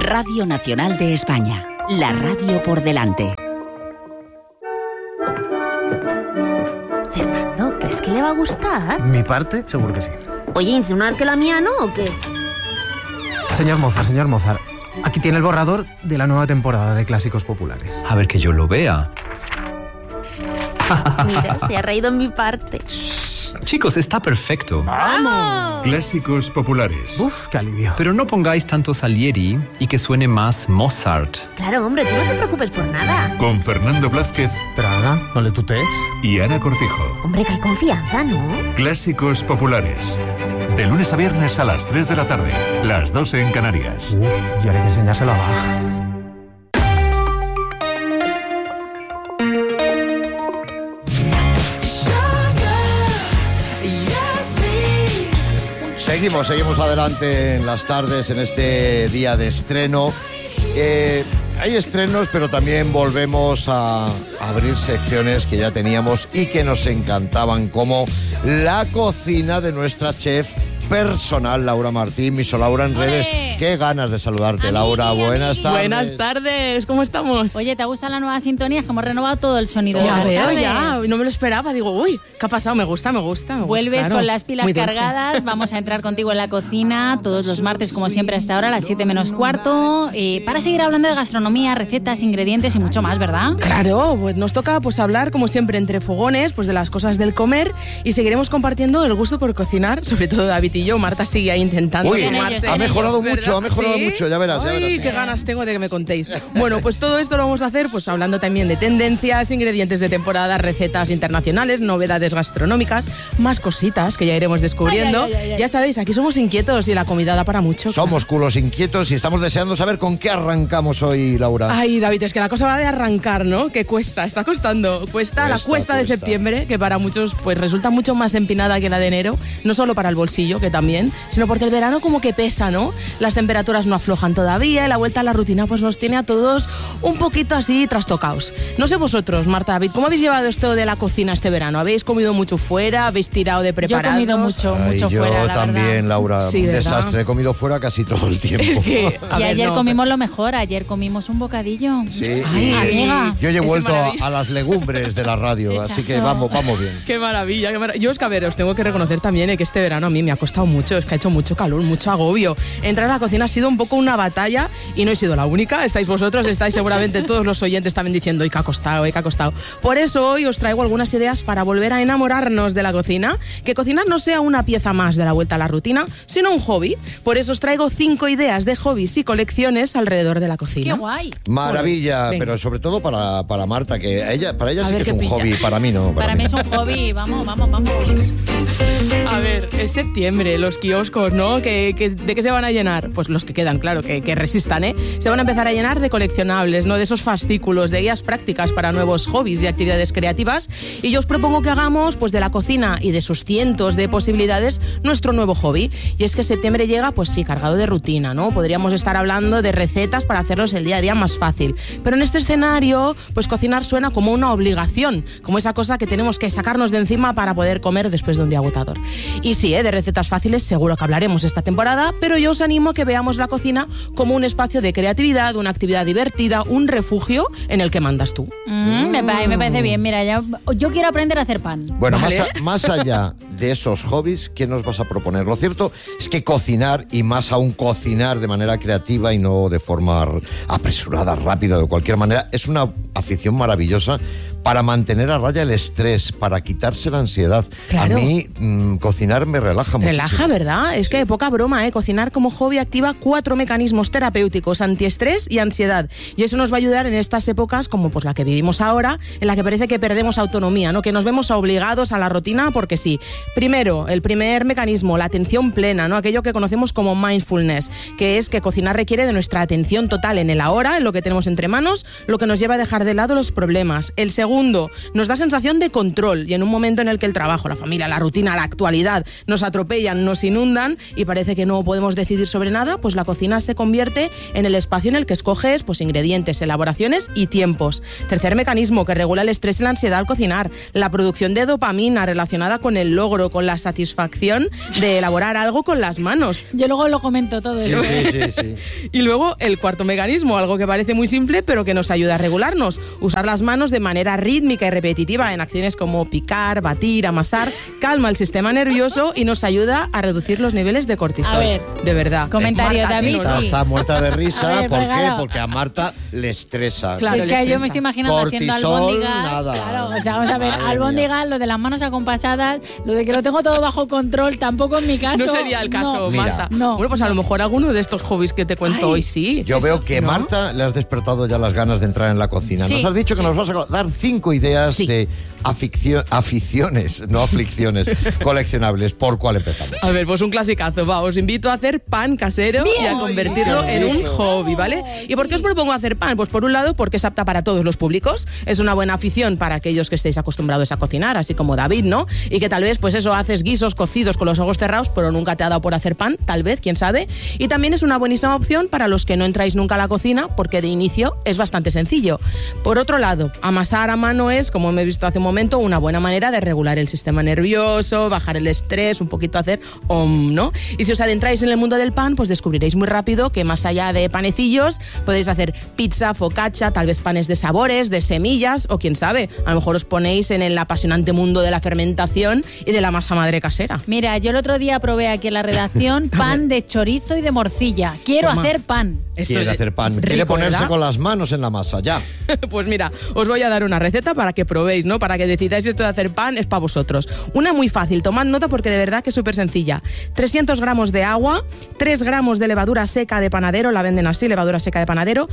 Radio Nacional de España, la radio por delante. Fernando, ¿crees que le va a gustar? Mi parte, seguro que sí. Oye, ¿insinúas que la mía no o qué? Señor Mozart, aquí tiene el borrador de la nueva temporada de Clásicos Populares. A ver que yo lo vea. Mira, se ha reído en mi parte. Chicos, está perfecto. ¡Vamos! Clásicos Populares. Uf, qué alivio. Pero no pongáis tanto Salieri y que suene más Mozart. Claro, hombre, tú no te preocupes por nada. Con Fernando Blázquez Pero Ana, no le tutees. y Ana Cortijo. Hombre, que hay confianza, ¿no? Clásicos Populares. De lunes a viernes a las 3 de la tarde. Las 12 en Canarias. Uf, y ahora hay que enseñárselo a Bach. Seguimos adelante en las tardes, en este día de estreno. Hay estrenos, pero también volvemos a abrir secciones que ya teníamos y que nos encantaban, como la cocina de nuestra chef personal, Laura Martín, Miso Laura en redes. Qué ganas de saludarte, Laura. Buenas tardes. Buenas tardes, ¿cómo estamos? Oye, ¿te gusta la nueva sintonía? Es que hemos renovado todo el sonido. Ya de veo, las tardes. ya. No me lo esperaba. Digo, uy, ¿qué ha pasado? Me gusta. Vuelves claro. con las pilas Muy dulce. cargadas. Vamos a entrar contigo en la cocina todos los martes, como siempre, hasta ahora, a las 7 menos cuarto, para seguir hablando de gastronomía, recetas, ingredientes y mucho más, ¿verdad? Claro, pues nos toca hablar, como siempre, entre fogones, pues de las cosas del comer, y seguiremos compartiendo el gusto por cocinar, sobre todo David y yo. Marta sigue ahí intentando Uy, sumarse. ha mejorado mucho, ¿Sí? ya verás. Ay, qué ganas tengo de que me contéis. Bueno, pues todo esto lo vamos a hacer pues hablando también de tendencias, ingredientes de temporada, recetas internacionales, novedades gastronómicas, más cositas que ya iremos descubriendo. Ay. Ya sabéis, aquí somos inquietos y la comida da para mucho. Somos culos inquietos y estamos deseando saber con qué arrancamos hoy, Laura. Ay, David, es que la cosa va de arrancar, ¿no? Que está costando. La cuesta de septiembre, que para muchos pues resulta mucho más empinada que la de enero, no solo para el bolsillo, que también, sino porque el verano como que pesa, ¿no? Las temperaturas no aflojan todavía y la vuelta a la rutina pues nos tiene a todos un poquito así trastocaos. No sé vosotros, Marta, David, ¿cómo habéis llevado esto de la cocina este verano? ¿Habéis comido mucho fuera? ¿Habéis tirado de preparados? Yo he comido mucho Yo fuera, la también, verdad. Laura, Sí, un ¿verdad? desastre. He comido fuera casi todo el tiempo. Es que, Y ayer comimos lo mejor, ayer comimos un bocadillo. Sí, Ay, y amiga. yo he Es vuelto maravilla. a las legumbres de la radio, Exacto. así que vamos bien. Qué maravilla, qué maravilla. Yo es que, a ver, os tengo que reconocer también que este verano a mí me ha costado mucho, es que ha hecho mucho calor, mucho agobio. Entrar a la cocina ha sido un poco una batalla y no he sido la única. Estáis vosotros, estáis seguramente todos los oyentes también diciendo, que ha costado. Por eso hoy os traigo algunas ideas para volver a enamorarnos de la cocina, que cocinar no sea una pieza más de la vuelta a la rutina, sino un hobby. Por eso os traigo 5 ideas de hobbies y colecciones alrededor de la cocina. ¡Qué guay! Maravilla, Pues, venga. pero sobre todo para Marta, que para ella A sí ver que es qué un pilla. hobby, para mí no. Para mí es un hobby, vamos. A ver, es septiembre, los kioscos, ¿no? ¿De qué se van a llenar? Pues los que quedan, claro, que resistan, ¿eh? Se van a empezar a llenar de coleccionables, ¿no? De esos fascículos, de guías prácticas para nuevos hobbies y actividades creativas. Y yo os propongo que hagamos, pues de la cocina y de sus cientos de posibilidades, nuestro nuevo hobby. Y es que septiembre llega, pues sí, cargado de rutina, ¿no? Podríamos estar hablando de recetas para hacernos el día a día más fácil. Pero en este escenario, pues cocinar suena como una obligación, como esa cosa que tenemos que sacarnos de encima para poder comer después de un día agotador. Y sí, de recetas fáciles seguro que hablaremos esta temporada, pero yo os animo a que veamos la cocina como un espacio de creatividad, una actividad divertida, un refugio en el que mandas tú. Me parece bien, mira, yo quiero aprender a hacer pan. Bueno, Vale. más allá de esos hobbies, ¿qué nos vas a proponer? Lo cierto es que cocinar, y más aún cocinar de manera creativa y no de forma apresurada, rápida, de cualquier manera, es una afición maravillosa para mantener a raya el estrés, para quitarse la ansiedad. Claro. A mí cocinar me relaja muchísimo. Relaja, ¿verdad? Es que poca broma, ¿eh? Cocinar como hobby activa 4 mecanismos terapéuticos: antiestrés y ansiedad. Y eso nos va a ayudar en estas épocas como pues la que vivimos ahora, en la que parece que perdemos autonomía, ¿no? Que nos vemos obligados a la rutina porque sí. Primero, el primer mecanismo, la atención plena, ¿no? Aquello que conocemos como mindfulness, que es que cocinar requiere de nuestra atención total en el ahora, en lo que tenemos entre manos, lo que nos lleva a dejar de lado los problemas. El segundo Segundo, nos da sensación de control y en un momento en el que el trabajo, la familia, la rutina, la actualidad nos atropellan, nos inundan y parece que no podemos decidir sobre nada, pues la cocina se convierte en el espacio en el que escoges pues ingredientes, elaboraciones y tiempos. Tercer mecanismo que regula el estrés y la ansiedad al cocinar, la producción de dopamina relacionada con el logro, con la satisfacción de elaborar algo con las manos. Yo luego lo comento todo eso. Sí. Y luego el cuarto mecanismo, algo que parece muy simple pero que nos ayuda a regularnos, usar las manos de manera rítmica y repetitiva en acciones como picar, batir, amasar, calma el sistema nervioso y nos ayuda a reducir los niveles de cortisol. A ver, de verdad. comentario, Marta, David, sí. Está muerta de risa. A ver, ¿Por qué? claro. Porque a Marta le estresa. Claro, es le que yo estresa. me estoy imaginando haciendo Cortisol, albóndigas. nada. Claro, o sea, vamos a ver, Madre mía. albóndigas, lo de las manos acompasadas, lo de que lo tengo todo bajo control, tampoco en mi caso. No sería el caso, No. Mira. Marta. No. Bueno, pues a lo mejor alguno de estos hobbies que te cuento Ay. hoy sí. Yo veo que ¿No? Marta le has despertado ya las ganas de entrar en la cocina. Sí, Nos has dicho que nos vas a dar 5 ideas Sí. de aficiones, no aflicciones, coleccionables. ¿Por cuál empezamos? A ver, pues un clasicazo, va, os invito a hacer pan casero y a convertirlo Ay, en qué un rico. hobby, ¿vale? ¿Y por qué os propongo hacer pan? Pues por un lado porque es apta para todos los públicos, es una buena afición para aquellos que estéis acostumbrados a cocinar, así como David, ¿no? Y que tal vez, pues eso, haces guisos cocidos con los ojos cerrados, pero nunca te ha dado por hacer pan, tal vez, quién sabe. Y también es una buenísima opción para los que no entráis nunca a la cocina, porque de inicio es bastante sencillo. Por otro lado, amasar a mano es, como me he visto hace un momento, una buena manera de regular el sistema nervioso, bajar el estrés, un poquito hacer ¿no? Y si os adentráis en el mundo del pan, pues descubriréis muy rápido que más allá de panecillos, podéis hacer pizza, focaccia, tal vez panes de sabores, de semillas, o quién sabe, a lo mejor os ponéis en el apasionante mundo de la fermentación y de la masa madre casera. Mira, yo el otro día probé aquí en la redacción pan de chorizo y de morcilla. Quiero Toma. hacer pan. Esto Quiere es hacer pan. rico, Quiere ponerse ¿verdad? con las manos en la masa, ya. Pues mira, os voy a dar una receta para que probéis, ¿no? Para que decidáis si esto de hacer pan es para vosotros. Una muy fácil, tomad nota porque de verdad que es súper sencilla. 300 gramos de agua, 3 gramos de levadura seca de panadero, la venden así, levadura seca de panadero,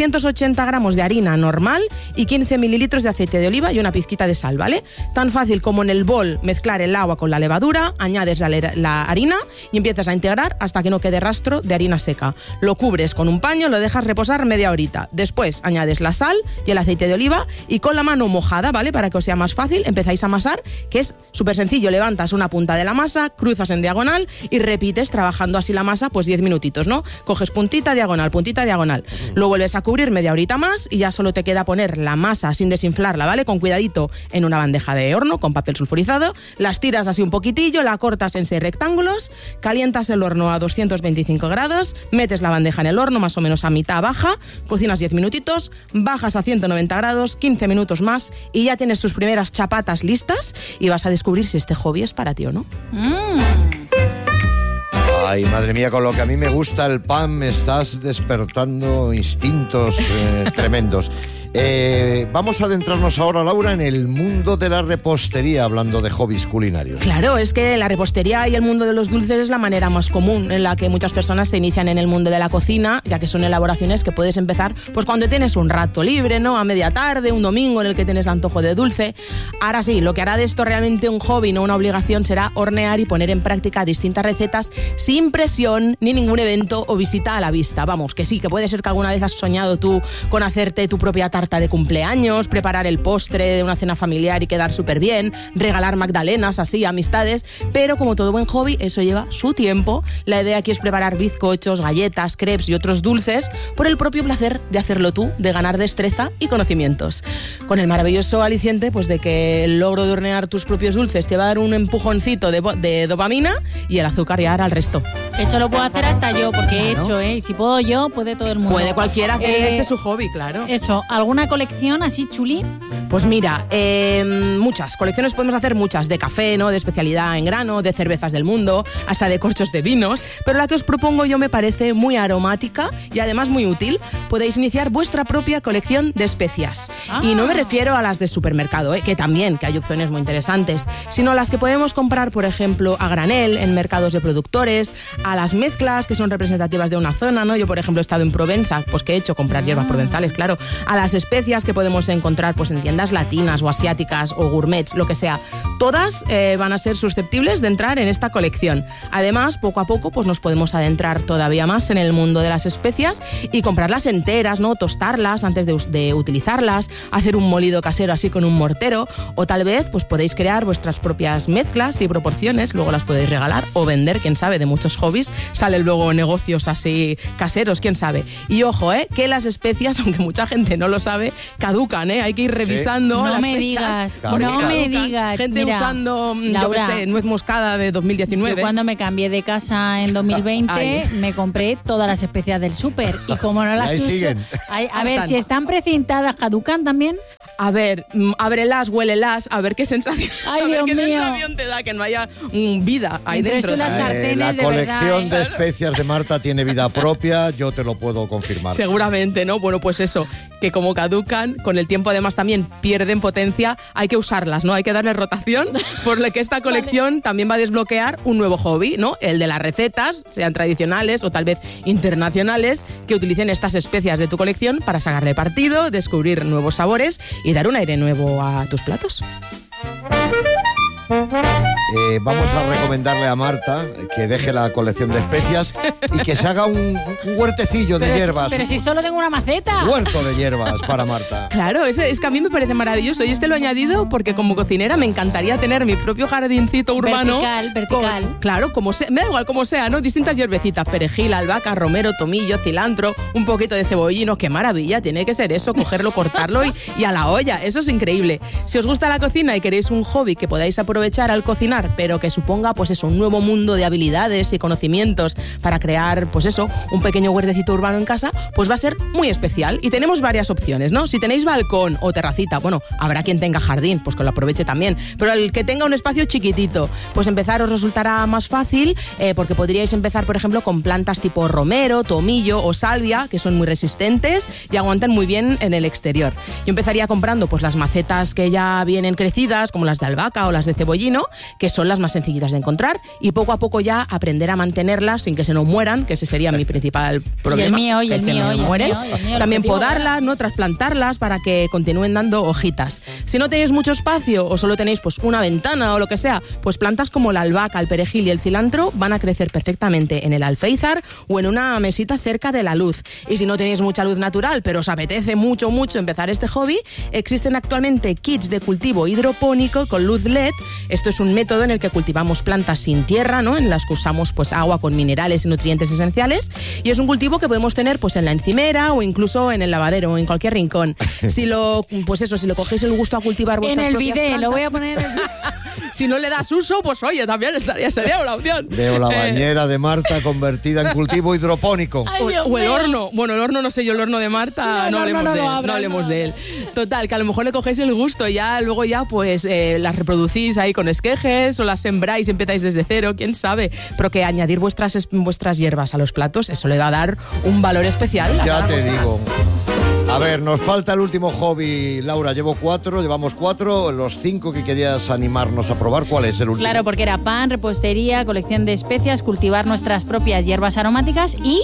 380 gramos de harina normal y 15 mililitros de aceite de oliva y una pizquita de sal, ¿vale? Tan fácil como en el bol mezclar el agua con la levadura, añades la harina y empiezas a integrar hasta que no quede rastro de harina seca. Lo cubres con un paño, lo dejas reposar media horita. Después añades la sal y el aceite de oliva y con la mano mojada, ¿vale? Para que os sea más fácil, empezáis a amasar, que es súper sencillo. Levantas una punta de la masa, cruzas en diagonal y repites trabajando así la masa pues 10 minutitos, ¿no? Coges puntita, diagonal, puntita, diagonal. Lo vuelves a cubrir media horita más y ya solo te queda poner la masa sin desinflarla, ¿vale? Con cuidadito en una bandeja de horno con papel sulfurizado, las tiras así un poquitillo, la cortas en 6 rectángulos, calientas el horno a 225 grados, metes la bandeja en el horno más o menos a mitad baja, cocinas 10 minutitos, bajas a 190 grados, 15 minutos más y ya tienes tus primeras chapatas listas y vas a descubrir si este hobby es para ti o no. Ay, madre mía, con lo que a mí me gusta el pan me estás despertando instintos tremendos. Vamos a adentrarnos ahora, Laura, en el mundo de la repostería, hablando de hobbies culinarios. Claro, es que la repostería y el mundo de los dulces es la manera más común en la que muchas personas se inician en el mundo de la cocina, ya que son elaboraciones que puedes empezar pues cuando tienes un rato libre, ¿no? A media tarde, un domingo en el que tienes antojo de dulce. Ahora sí, lo que hará de esto realmente un hobby, no una obligación, será hornear y poner en práctica distintas recetas sin presión ni ningún evento o visita a la vista. Vamos, que sí, que puede ser que alguna vez has soñado tú con hacerte tu propia tarta de cumpleaños, preparar el postre de una cena familiar y quedar súper bien, regalar magdalenas así, amistades, pero como todo buen hobby, eso lleva su tiempo. La idea aquí es preparar bizcochos, galletas, crepes y otros dulces por el propio placer de hacerlo tú, de ganar destreza y conocimientos. Con el maravilloso aliciente pues de que el logro de hornear tus propios dulces te va a dar un empujoncito de dopamina y el azúcar ya hará el resto. Eso lo puedo hacer hasta yo, porque he hecho, y si puedo yo, puede todo el mundo. Puede cualquiera hacer su hobby, claro. Eso, ¿alguna colección así chuli? Pues mira, muchas colecciones podemos hacer muchas, de café, ¿no? De especialidad en grano, de cervezas del mundo, hasta de corchos de vinos, pero la que os propongo yo me parece muy aromática y además muy útil. Podéis iniciar vuestra propia colección de especias. Y no me refiero a las de supermercado, que también, que hay opciones muy interesantes, sino a las que podemos comprar, por ejemplo, a granel en mercados de productores, a las mezclas que son representativas de una zona, ¿no? Yo, por ejemplo, he estado en Provenza, pues que he hecho comprar hierbas provenzales, claro, a las especias que podemos encontrar pues en tiendas tiendas latinas o asiáticas o gourmets, lo que sea. Todas van a ser susceptibles de entrar en esta colección. Además, poco a poco pues nos podemos adentrar todavía más en el mundo de las especias y comprarlas enteras, ¿no? Tostarlas antes de utilizarlas, hacer un molido casero así con un mortero, o tal vez pues podéis crear vuestras propias mezclas y proporciones, luego las podéis regalar o vender, quién sabe, de muchos hobbies salen luego negocios así caseros, quién sabe. Y ojo, que las especias, aunque mucha gente no lo sabe, caducan, hay que ir revisando las fechas. No me digas. Gente usando, Laura, yo qué sé, nuez moscada de 2019. Yo cuando me cambié de casa en 2020 me compré todas las especias del súper y como no las uso... siguen. A ver, si están precintadas, ¿caducan también? A ver, ábrelas, huélelas, a ver qué sensación, sensación te da que no haya vida ahí entonces dentro. Tú las sartenes, la de colección verdad, de especias de Marta tiene vida propia, yo te lo puedo confirmar. Seguramente, ¿no? Bueno, pues eso, que como caducan, con el tiempo además también pierden potencia, hay que usarlas, ¿no? Hay que darle rotación, por lo que esta colección también va a desbloquear un nuevo hobby, ¿no? El de las recetas, sean tradicionales o tal vez internacionales, que utilicen estas especias de tu colección para sacarle partido, descubrir nuevos sabores y dar un aire nuevo a tus platos. Vamos a recomendarle a Marta que deje la colección de especias y que se haga un huertecillo de hierbas. Pero si solo tengo una maceta. Huerto de hierbas para Marta. Claro, es que a mí me parece maravilloso y lo he añadido porque como cocinera me encantaría tener mi propio jardincito urbano. Vertical. Claro, me da igual como sea, ¿no? Distintas hierbecitas, perejil, albahaca, romero, tomillo, cilantro, un poquito de cebollino. ¡Qué maravilla! Tiene que ser eso, cogerlo, cortarlo y a la olla. Eso es increíble. Si os gusta la cocina y queréis un hobby que podáis aprovechar al cocinar, pero que suponga pues eso, un nuevo mundo de habilidades y conocimientos para crear pues eso, un pequeño huertecito urbano en casa, pues va a ser muy especial. Y tenemos varias opciones, ¿no? Si tenéis balcón o terracita, bueno, habrá quien tenga jardín, pues que lo aproveche también, pero el que tenga un espacio chiquitito, pues empezar os resultará más fácil porque podríais empezar, por ejemplo, con plantas tipo romero, tomillo o salvia, que son muy resistentes y aguantan muy bien en el exterior. Yo empezaría comprando pues las macetas que ya vienen crecidas, como las de albahaca o las de cebollino, que son las más sencillitas de encontrar, y poco a poco ya aprender a mantenerlas sin que se nos mueran, que ese sería mi principal problema. Y el mío, también podarlas, ¿no? Trasplantarlas para que continúen dando hojitas. Si no tenéis mucho espacio o solo tenéis pues una ventana o lo que sea, pues plantas como la albahaca, el perejil y el cilantro van a crecer perfectamente en el alféizar o en una mesita cerca de la luz. Y si no tenéis mucha luz natural, pero os apetece mucho empezar este hobby, existen actualmente kits de cultivo hidropónico con luz LED. Esto es un método en el que cultivamos plantas sin tierra, ¿no? En las que usamos pues agua con minerales y nutrientes esenciales, y es un cultivo que podemos tener pues en la encimera o incluso en el lavadero o en cualquier rincón. Si lo cogéis el gusto a cultivar vuestras en el propias bidet, plantas, lo voy a poner si no le das uso, pues oye, también sería una opción. Veo la bañera de Marta convertida en cultivo hidropónico. O el horno. Bueno, el horno no sé yo, el horno de Marta no hablemos de él. Total, que a lo mejor le cogéis el gusto y ya luego pues las reproducís ahí con esquejes o las sembráis y empezáis desde cero, quién sabe. Pero que añadir vuestras hierbas a los platos, eso le va a dar un valor especial. Ya te digo. A ver, nos falta el último hobby, Laura. Llevamos 4, los 5 que querías animarnos a probar. ¿Cuál es el último? Claro, porque era pan, repostería, colección de especias, cultivar nuestras propias hierbas aromáticas y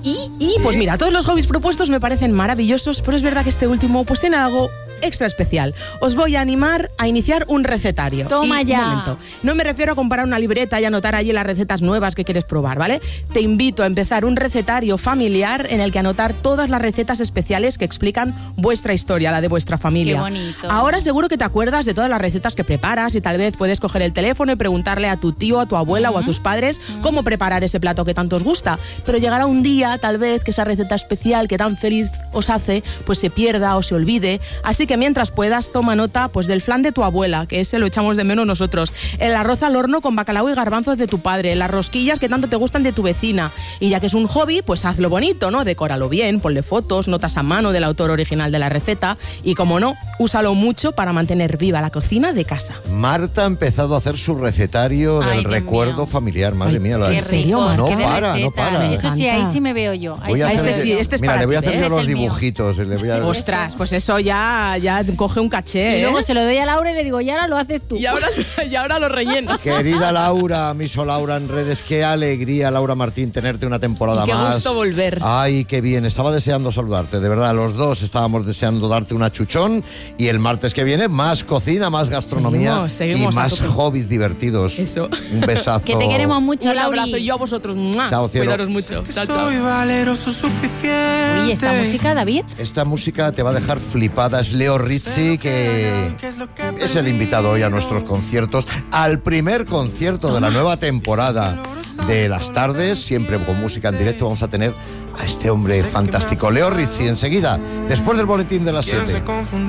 pues mira, todos los hobbies propuestos me parecen maravillosos, pero es verdad que este último pues tiene algo extra especial. Os voy a animar a iniciar un recetario. Toma ya. Un momento. No me refiero a comparar una libreta y anotar allí las recetas nuevas que quieres probar, ¿vale? Te invito a empezar un recetario familiar en el que anotar todas las recetas especiales que explican vuestra historia, la de vuestra familia. Qué bonito. Ahora seguro que te acuerdas de todas las recetas que preparas y tal vez puedes coger el teléfono y preguntarle a tu tío, a tu abuela o a tus padres cómo preparar ese plato que tanto os gusta. Pero llegará un día, tal vez, que esa receta especial que tan feliz os hace, pues se pierda o se olvide. Así que mientras puedas, toma nota pues del flan de tu abuela, que ese lo echamos de menos nosotros, el arroz al horno con bacalao y garbanzos de tu padre, las rosquillas que tanto te gustan de tu vecina. Y ya que es un hobby, pues hazlo bonito, ¿no? Decóralo bien, ponle fotos, notas a mano del autor original de la receta y, como no, úsalo mucho para mantener viva la cocina de casa. Marta ha empezado a hacer su recetario del recuerdo familiar. Madre mía, ¿en serio? No para. Eso sí, ahí sí me veo yo. Este es mira, le voy a hacer yo los el dibujitos. Ostras, pues eso ya ya coge un caché, Y ¿eh? luego se lo doy a Laura y le digo, y ahora lo haces tú. Y ahora lo rellenas. Querida Laura, miso Laura en redes, qué alegría, Laura Martín, tenerte una temporada Y qué más. gusto volver. Ay, qué bien, estaba deseando saludarte, de verdad, los dos estábamos deseando darte una chuchón y el martes que viene más cocina, más gastronomía Seguimos y más a tope. hobbies divertidos. Eso. Un besazo. Que te queremos mucho, Un Laura. abrazo y yo a vosotros. ¡Mua! Chao, cielo. Cuidaros mucho. Chao, chao. valeroso suficiente. Oye, esta música, David. Esta música te va a dejar flipada, es Leo Rizzi, que es el invitado hoy a nuestros conciertos, al primer concierto de la nueva temporada de Las Tardes, siempre con música en directo. Vamos a tener a este hombre fantástico, Leo Rizzi, enseguida, después del boletín de las 7.